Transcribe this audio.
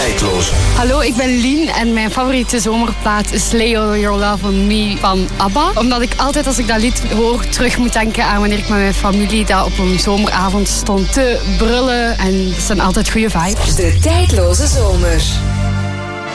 Tijdloze. Hallo, ik ben Lien en mijn favoriete zomerplaat is Lay All Your Love On Me van ABBA. Omdat ik altijd als ik dat lied hoor terug moet denken aan wanneer ik met mijn familie daar op een zomeravond stond te brullen. En het zijn altijd goede vibes. De Tijdloze Zomer.